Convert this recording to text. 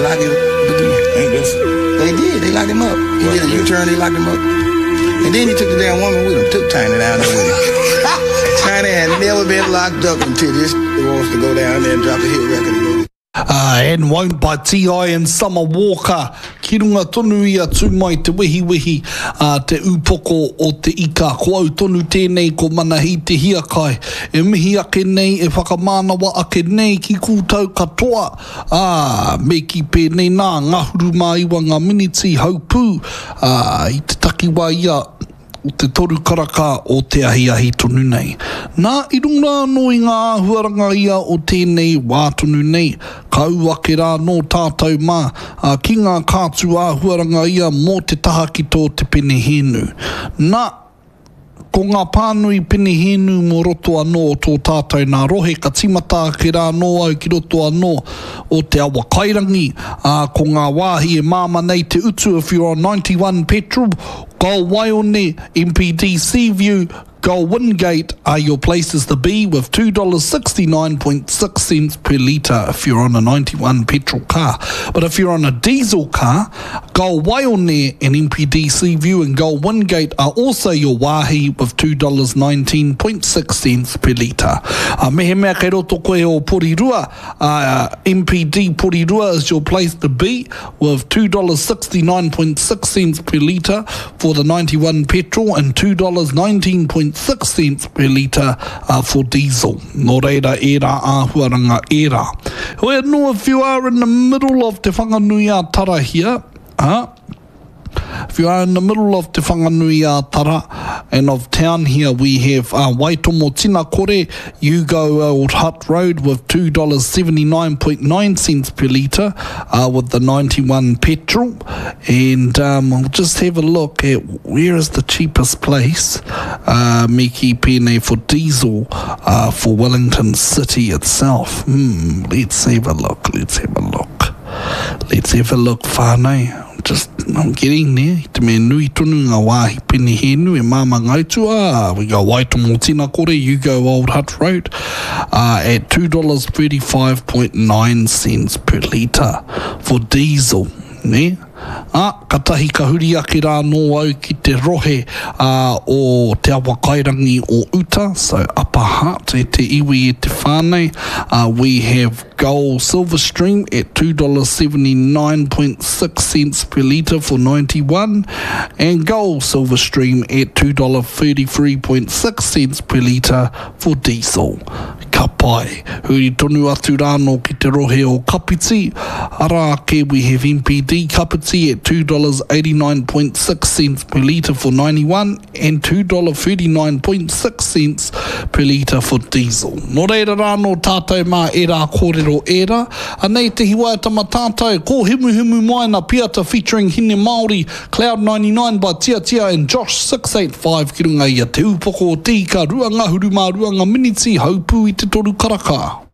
lock him up again. They did. They locked him up. He did a U-turn. They locked him up. And then he took the damn woman with him. Took Tiny down there with him. Tiny had never been locked up until this wants to go down there and drop a hit record and go. And Won't by T.I. and Summer Walker. Ki runga tonu ia tū mai te wihi te upoko o te ika. Ko au tonu tēnei ko manahi te hiakai. E mihi ake nei e whakamānawa ake nei ki kūtau katoa. Me ki pēnei nā ngahuru mā iwa ngā miniti haupū. I te takiwa ia o te toru karaka o te ahi tonu nei. Nā i runga no i ngā huaranga ia o tēnei wā tonu nei. Kau ake rā no tātou mā ki ngā kātu huaranga ia mō te taha ki tō te pene hēnu. Nā ko ngā pānui pene hēnu mō roto anō o tō tātou nā rohe ka timata ke rā no au ki roto anō o te awa kairangi. Ko ngā wāhi e māma nei te utu if you're on 91 petrol. Go Waione, MPD Seaview, Go Wingate are your places to be with $2.69.6 per litre if you're on a 91 petrol car. But if you're on a diesel car, Go Waione and MPD Seaview and Go Wingate are also your wāhi with $2.19.6 per litre. Mehe mea kei roto koe o Porirua, MPD Porirua is your place to be with $2.69.6 per litre for the 91 petrol and $2.19.6 per litre for diesel. Nō reira era āhuaranga era. Hoi anō, if you are in the middle of te whanganui tara here, if you are in the middle of te whanganui tara and of town here, we have Waitomo Tina Kore, you go Old Hutt Road with $2.79.9 per litre with the 91 petrol. And we'll just have a look at where is the cheapest place Miki Pene for diesel for Wellington City itself. Let's have a look, whānei. I'm getting there. Te me nui tonu ngā wāhi pene hēnu e māma ngautua. We go Waitomo Tina Kore, you go Old Hutt Road at $2.35.9 per litre for diesel. Ne? Katahi ka huri ake rā no au ki te rohe o te awa kairangi o Uta, so Upper Hutt e te iwi e te whānei. We have Gold Silver Stream at $2.79.6 per litre for 91 and Gold Silver Stream at $2.33.6 per litre for diesel. Ka pai, huri tonu atu rāno ki te rohe o Kapiti. Ara ake we have MPD Kapiti at $2.89.6 per litre for 91 and $2.39.6 per litre for diesel. Nō reira rāno tātou mā era kōrero era. Anei te hiwa tama tātou, ko himu mai na piata featuring Hine Māori, Cloud 99 by Tia Tia and Josh 685 ki runga ia te upoko o tika rua ngahuru mā rua ngā miniti haupū i te toru karaka.